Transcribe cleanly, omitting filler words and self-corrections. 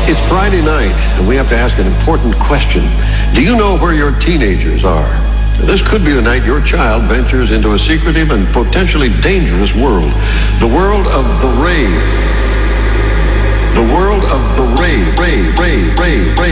It's Friday night, and we have to ask an important question. Do you know where your teenagers are? This could be the night your child ventures into a secretive and potentially dangerous world. The world of the rave. The world of the rave.